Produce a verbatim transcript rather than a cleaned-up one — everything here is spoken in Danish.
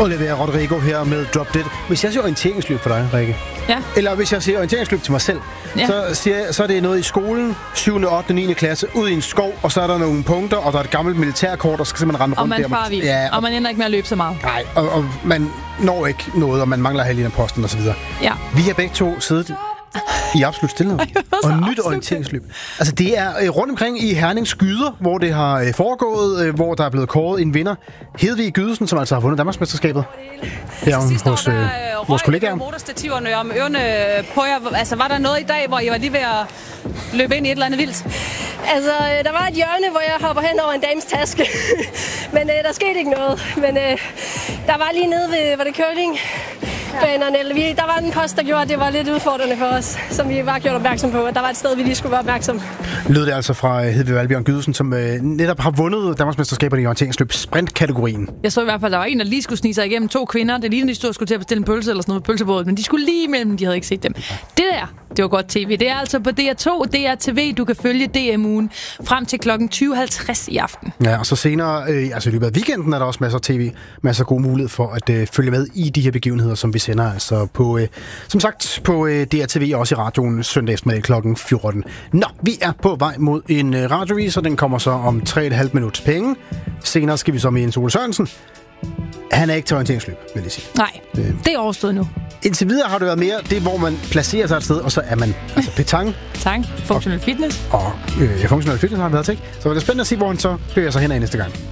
Olivia Rodrigo her med Drop Dead. Hvis jeg siger orienteringsløb for dig, Rikke, ja. eller hvis jeg siger orienteringsløb til mig selv, ja. så, siger jeg, så er det noget i skolen, syvende, ottende, niende klasse, ud i en skov, og så er der nogle punkter, og der er et gammelt militærkort, og så skal man rende rundt der. Og man farer vild, ja, og, og man ender ikke med at løbe så meget. Nej, og, og man når ikke noget, og man mangler halvdelen af posten osv. Ja. Vi har begge to siddet i absolut stillhed. Og nyt orienteringsløb. Altså, det er øh, rundt omkring i Herning Skyder, hvor det har øh, foregået, øh, hvor der er blevet kåret en vinder. Hedvig Gydesen, som altså har vundet Danmarksmesterskabet. Her hos øh, vores kollegaer. Motorstativerne om ørerne på jer. Altså, var der noget i dag, hvor I var lige ved at løbe ind i et eller andet vildt? Altså, der var et hjørne, hvor jeg hopper hen over en dames taske. Men øh, der skete ikke noget. Men øh, der var lige nede ved, var det curling? Banerne, eller vi, der var en post, der gjorde, at det var lidt udfordrende for os, som vi var gjort opmærksom på, at der var et sted, vi lige skulle være opmærksom. Lød det altså fra Hedvig Valbjørn Gydesen, som øh, netop har vundet Danmarksmesterskaberne i orienteringsløb sprintkategorien. Jeg så i hvert fald, der var en, der lige skulle snige sig igennem to kvinder. Det lignede, de stod og skulle til at bestille en pølse eller sådan noget på pølsebådet, men de skulle lige imellem, de havde ikke set dem. Det der, det var godt tv. Det er altså på D R to, D R T V, du kan følge D M-ugen frem til klokken tyve halvtreds i aften. Ja, og så senere, øh, altså i løbet af weekenden, er der også masser af tv, masser af gode mulighed for at øh, følge med i de her begivenheder, som vi sender altså på, øh, som sagt, på øh, D R T V og også i radioen søndag eftermiddag klokken fjorten. Nå, vi er på vej mod en øh, radiovis, og den kommer så om tre komma fem minutter penge. Senere skal vi så med Jens Ole Sørensen. Han er ikke til orienteringsløb, vil jeg sige. Nej, øh. det er overstået nu. Indtil videre har det været mere det, hvor man placerer sig et sted, og så er man altså petang. Petang, funktionel fitness. Og, og øh, funktionel fitness har vi været til, ikke? Så det er spændende at se, hvor han så bevæger sig hen ad næste gang.